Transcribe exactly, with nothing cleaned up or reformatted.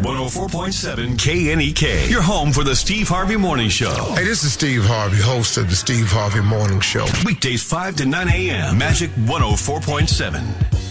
one oh four point seven K N E K. Your home for the Steve Harvey Morning Show. Hey, this is Steve Harvey, host of the Steve Harvey Morning Show. Weekdays five to nine a.m. Magic one oh four point seven.